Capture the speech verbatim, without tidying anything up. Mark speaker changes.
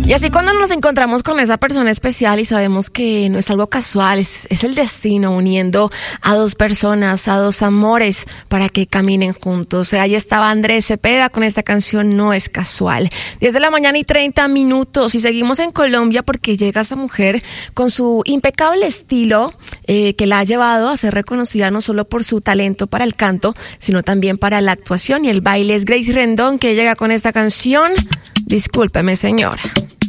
Speaker 1: Y así cuando nos encontramos con esa persona especial y sabemos que no es algo casual, es, es el destino uniendo a dos personas, a dos amores para que caminen juntos. Ahí estaba Andrés Cepeda con esta canción No es casual. diez de la mañana y treinta minutos y seguimos en Colombia porque llega esta mujer con su impecable estilo eh, que la ha llevado a ser reconocida no solo por su talento para el canto, sino también para la actuación y el baile. Es Grace Rendón que llega con esta canción. Discúlpeme, señora.